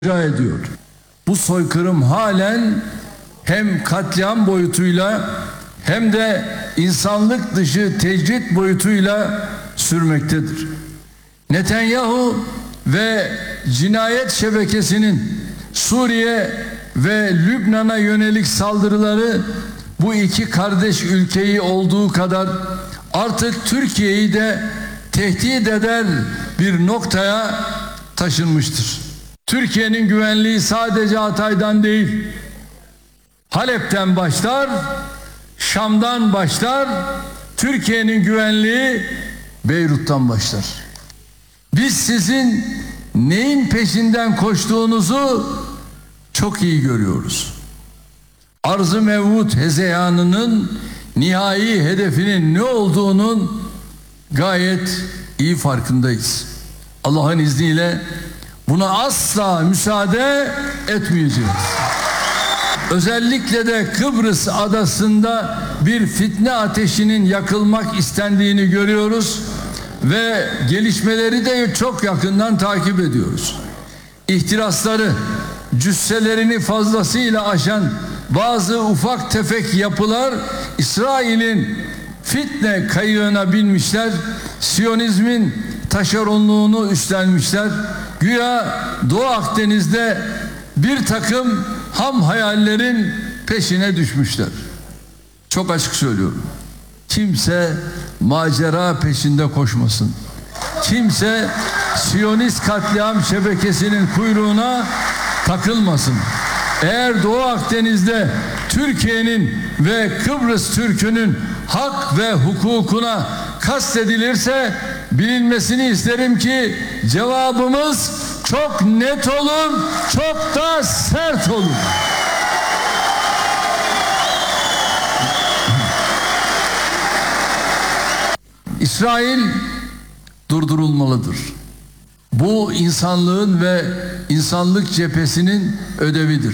ediyor. Bu soykırım halen hem katliam boyutuyla hem de insanlık dışı tecrit boyutuyla sürmektedir. Netanyahu ve cinayet şebekesinin Suriye ve Lübnan'a yönelik saldırıları bu iki kardeş ülkeyi olduğu kadar artık Türkiye'yi de tehdit eder bir noktaya taşınmıştır. Türkiye'nin güvenliği sadece Hatay'dan değil, Halep'ten başlar, Şam'dan başlar, Türkiye'nin güvenliği Beyrut'tan başlar. Biz sizin neyin peşinden koştuğunuzu çok iyi görüyoruz. Arz-ı mevut hezeyanının nihai hedefinin ne olduğunun gayet iyi farkındayız. Allah'ın izniyle buna asla müsaade etmeyeceğiz. Özellikle de Kıbrıs adasında bir fitne ateşinin yakılmak istendiğini görüyoruz ve gelişmeleri de çok yakından takip ediyoruz. İhtirasları, cüsselerini fazlasıyla aşan bazı ufak tefek yapılar İsrail'in fitne kayığına binmişler, Siyonizmin taşeronluğunu üstlenmişler. Güya Doğu Akdeniz'de bir takım ham hayallerin peşine düşmüşler. Çok açık söylüyorum. Kimse macera peşinde koşmasın. Kimse Siyonist katliam şebekesinin kuyruğuna takılmasın. Eğer Doğu Akdeniz'de Türkiye'nin ve Kıbrıs Türk'ünün hak ve hukukuna kastedilirse bilinmesini isterim ki cevabımız çok net olur, çok da sert olur. İsrail durdurulmalıdır. Bu insanlığın ve insanlık cephesinin ödevidir.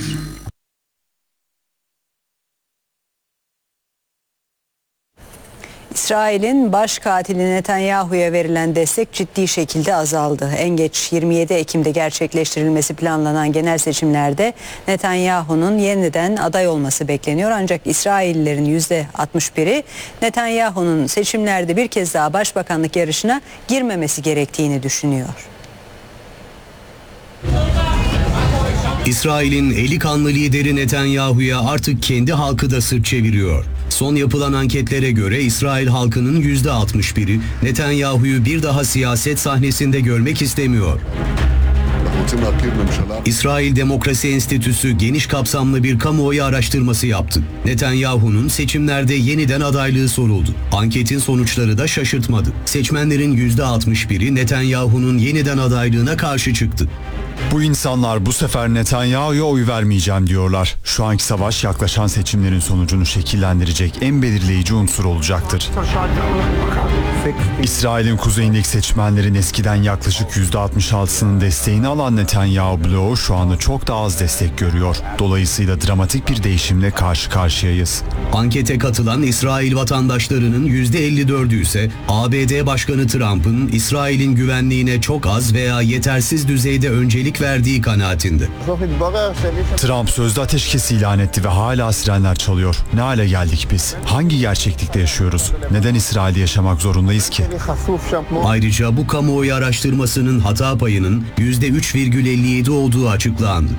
İsrail'in baş katili Netanyahu'ya verilen destek ciddi şekilde azaldı. En geç 27 Ekim'de gerçekleştirilmesi planlanan genel seçimlerde Netanyahu'nun yeniden aday olması bekleniyor. Ancak İsraillilerin %61'i Netanyahu'nun seçimlerde bir kez daha başbakanlık yarışına girmemesi gerektiğini düşünüyor. İsrail'in eli kanlı lideri Netanyahu'ya artık kendi halkı da sırt çeviriyor. Son yapılan anketlere göre İsrail halkının %61'i Netanyahu'yu bir daha siyaset sahnesinde görmek istemiyor. İsrail Demokrasi Enstitüsü geniş kapsamlı bir kamuoyu araştırması yaptı. Netanyahu'nun seçimlerde yeniden adaylığı soruldu. Anketin sonuçları da şaşırtmadı. Seçmenlerin %61'i Netanyahu'nun yeniden adaylığına karşı çıktı. Bu insanlar bu sefer Netanyahu'ya oy vermeyeceğim diyorlar. Şu anki savaş yaklaşan seçimlerin sonucunu şekillendirecek en belirleyici unsur olacaktır. İsrail'in kuzeyindeki seçmenlerin eskiden yaklaşık %66'sının desteğini alan Netanyahu bloğu şu anda çok daha az destek görüyor. Dolayısıyla dramatik bir değişimle karşı karşıyayız. Ankete katılan İsrail vatandaşlarının %54'ü ise ABD Başkanı Trump'ın İsrail'in güvenliğine çok az veya yetersiz düzeyde öncelik verdiği kanaatinde. Trump sözde ateşkes ilan etti ve hala sirenler çalıyor. Ne hale geldik biz? Hangi gerçeklikte yaşıyoruz? Neden İsrail'de yaşamak zorundayız ki? Ayrıca bu kamuoyu araştırmasının hata payının %3,57 olduğu açıklandı.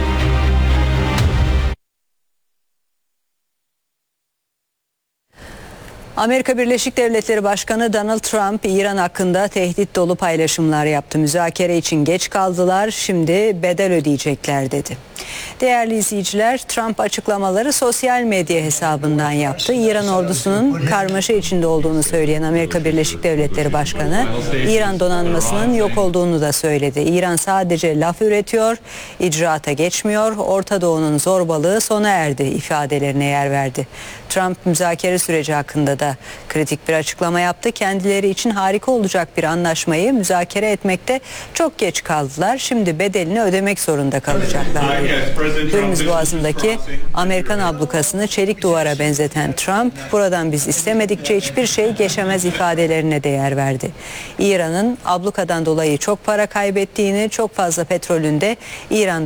Amerika Birleşik Devletleri Başkanı Donald Trump, İran hakkında tehdit dolu paylaşımlar yaptı. Müzakere için geç kaldılar, şimdi bedel ödeyecekler dedi. Değerli izleyiciler, Trump açıklamaları sosyal medya hesabından yaptı. İran ordusunun karmaşa içinde olduğunu söyleyen Amerika Birleşik Devletleri Başkanı, İran donanmasının yok olduğunu da söyledi. İran sadece laf üretiyor, icraata geçmiyor, Orta Doğu'nun zorbalığı sona erdi ifadelerine yer verdi. Trump müzakere süreci hakkında da kritik bir açıklama yaptı. Kendileri için harika olacak bir anlaşmayı müzakere etmekte çok geç kaldılar. Şimdi bedelini ödemek zorunda kalacaklar. Hürmüz Boğazı'ndaki Amerikan ablukasını çelik duvara benzeten Trump, buradan biz istemedikçe hiçbir şey geçemez ifadelerine değer verdi. İran'ın ablukadan dolayı çok para kaybettiğini, çok fazla petrolünde İran'da